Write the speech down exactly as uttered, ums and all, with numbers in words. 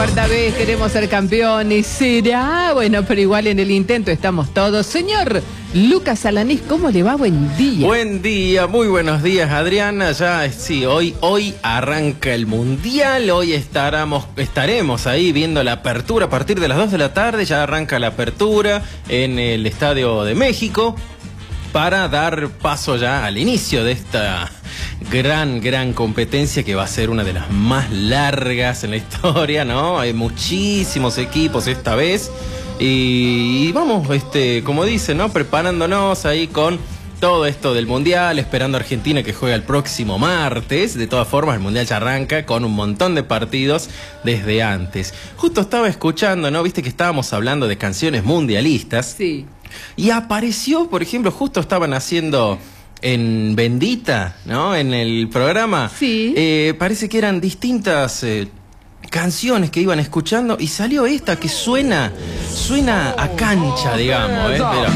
cuarta vez queremos ser campeones. ¿Será? Bueno, pero igual en el intento estamos todos. Señor Lucas Alanís, ¿cómo le va? Buen día. Buen día, muy buenos días, Adriana. Ya, sí, hoy, hoy arranca el Mundial. Hoy estaremos, estaremos ahí viendo la apertura a partir de las dos de la tarde. Ya arranca la apertura en el Estadio de México para dar paso ya al inicio de esta gran, gran competencia que va a ser una de las más largas en la historia, ¿no? Hay muchísimos equipos esta vez y, y vamos, este, como dicen, ¿no? Preparándonos ahí con todo esto del Mundial, esperando a Argentina que juega el próximo martes. De todas formas, el Mundial ya arranca con un montón de partidos desde antes. Justo estaba escuchando, ¿no? Viste que estábamos hablando de canciones mundialistas. Sí. Y apareció, por ejemplo, justo estaban haciendo en Bendita, ¿no? En el programa. Sí. Eh, parece que eran distintas eh, canciones que iban escuchando y salió esta que suena, suena a cancha, digamos, ¿eh? Pero